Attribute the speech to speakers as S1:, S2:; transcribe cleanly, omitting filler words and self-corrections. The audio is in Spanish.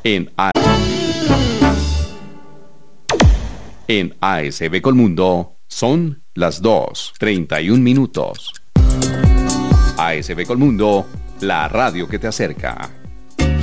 S1: En ASB Colmundo son las 2:31. ASB Colmundo, la radio que te acerca.